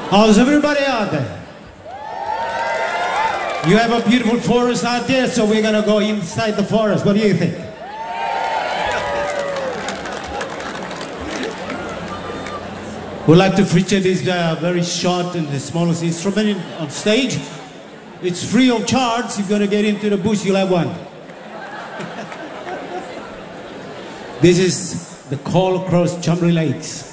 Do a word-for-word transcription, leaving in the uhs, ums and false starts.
How's everybody out there? You have a beautiful forest out there, so we're gonna go inside the forest. What do you think? We'd like to feature this uh, very short and the smallest instrument in, on stage. It's free of charge. If you're gonna get into the bush, you'll have one. This is the Call Across Chumley Lakes.